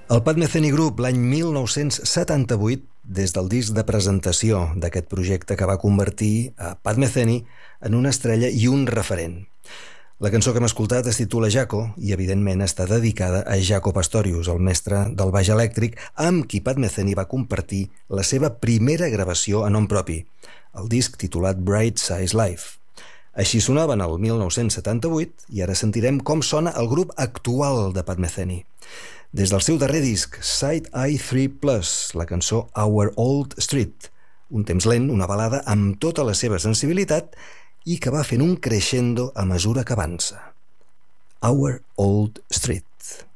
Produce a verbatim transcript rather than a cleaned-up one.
El Pat Metheny Group, l'any mil nou-cents setanta-vuit, des del disc de presentació d'aquest projecte que va convertir a Pat Metheny en una estrella i un referent. La cançó que hem escoltat es titula Jaco i, evidentment, està dedicada a Jaco Pastorius, el mestre del baix elèctric, amb qui Pat Metheny va compartir la seva primera gravació a nom propi, el disc titulat Bright Size Life. Així sonaven el mil nou-cents setanta-vuit i ara sentirem com sona el grup actual de Pat Metheny. Des del seu darrer disc, Side Eye tres plus, la cançó Our Old Street, un temps lent, una balada amb tota la seva sensibilitat i que va fent un crescendo a mesura que avança. Our Old Street.